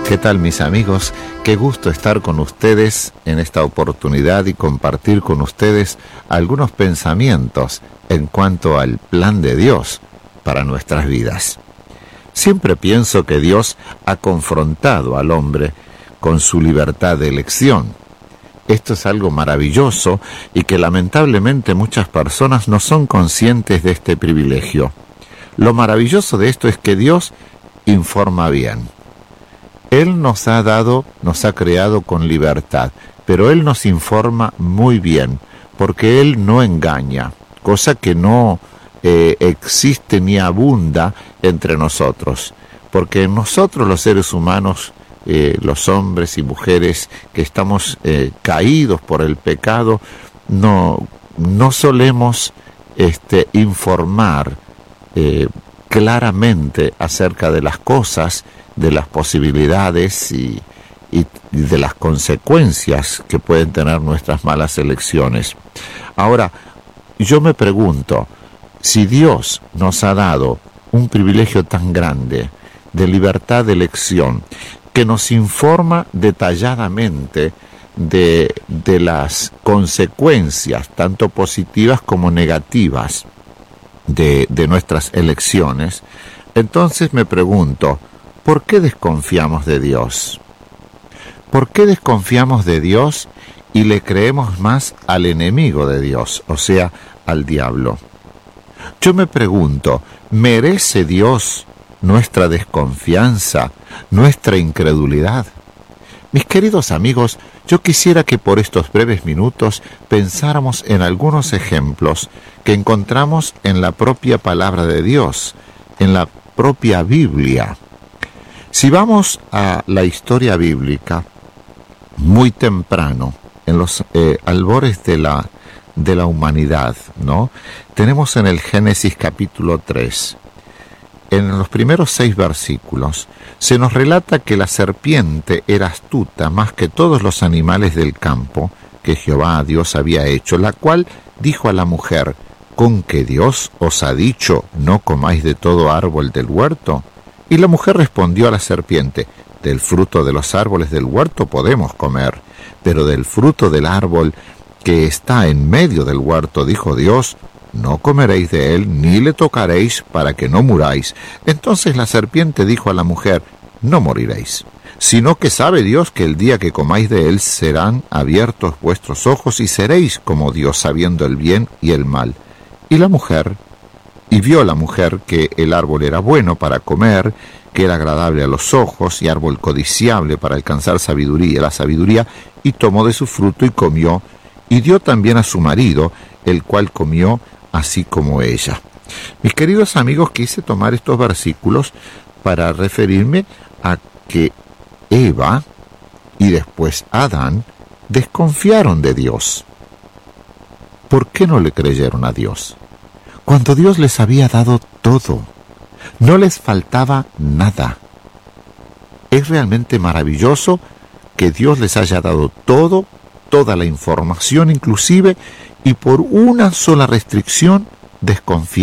¿Qué tal, mis amigos? Qué gusto estar con ustedes en esta oportunidad y compartir con ustedes algunos pensamientos en cuanto al plan de Dios para nuestras vidas. Siempre pienso que Dios ha confrontado al hombre con su libertad de elección. Esto es algo maravilloso y que lamentablemente muchas personas no son conscientes de este privilegio. Lo maravilloso de esto es que Dios informa bien. Él nos ha creado con libertad, pero Él nos informa muy bien, porque Él no engaña, cosa que no existe ni abunda entre nosotros, porque nosotros los seres humanos, los hombres y mujeres que estamos caídos por el pecado, no solemos informar claramente acerca de las cosas, de las posibilidades y de las consecuencias que pueden tener nuestras malas elecciones. Ahora, yo me pregunto, si Dios nos ha dado un privilegio tan grande de libertad de elección, que nos informa detalladamente de las consecuencias, tanto positivas como negativas, de nuestras elecciones, entonces me pregunto, ¿por qué desconfiamos de Dios? ¿Por qué desconfiamos de Dios y le creemos más al enemigo de Dios, o sea, al diablo? Yo me pregunto, ¿merece Dios nuestra desconfianza, nuestra incredulidad? Mis queridos amigos, yo quisiera que por estos breves minutos pensáramos en algunos ejemplos que encontramos en la propia palabra de Dios, en la propia Biblia. Si vamos a la historia bíblica, muy temprano, en los albores de la humanidad, ¿no? Tenemos en el Génesis capítulo 3, en los primeros 6 versículos, se nos relata que la serpiente era astuta más que todos los animales del campo que Jehová Dios había hecho, la cual dijo a la mujer, ¿con que Dios os ha dicho, no comáis de todo árbol del huerto? Y la mujer respondió a la serpiente, del fruto de los árboles del huerto podemos comer, pero del fruto del árbol que está en medio del huerto, dijo Dios, no comeréis de él, ni le tocaréis, para que no muráis. Entonces la serpiente dijo a la mujer, no moriréis, sino que sabe Dios que el día que comáis de él serán abiertos vuestros ojos y seréis como Dios, sabiendo el bien y el mal. Y vio la mujer que el árbol era bueno para comer, que era agradable a los ojos, y árbol codiciable para alcanzar la sabiduría, y tomó de su fruto y comió, y dio también a su marido, el cual comió así como ella. Mis queridos amigos, quise tomar estos versículos para referirme a que Eva y después Adán desconfiaron de Dios. ¿Por qué no le creyeron a Dios? Cuando Dios les había dado todo, no les faltaba nada. Es realmente maravilloso que Dios les haya dado todo, toda la información inclusive, y por una sola restricción desconfiaron.